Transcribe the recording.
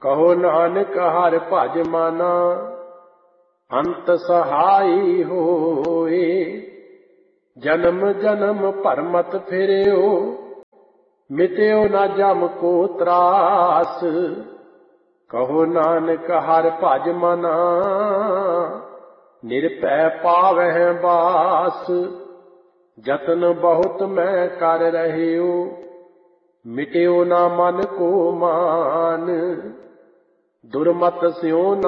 ਕਹੋ ਨਾਨਕ ਹਰਿ ਭਜ ਮਨਾ, ਅੰਤ ਸਹਾਈ ਹੋਏ। ਜਨਮ ਜਨਮ ਭਰਮਤ ਫਿਰਿਓ, ਮਿਟਿਓ ਨਾ ਜਮ ਕੋ ਤਰਾਸ। ਕਹੋ ਨਾਨਕ ਹਰਿ ਭਜ ਮਨਾ, ਨਿਰਭੈ ਪਾਵਹਿ ਬਾਸ। ਜਤਨ ਬਹੁਤ ਮੈਂ ਕਰ ਰਹਿਓ, ਮਿਟਿਓ ਨਾ ਮਨ ਕੋ ਮਾਨ। ਦੁਰਮਤ ਸਿਉ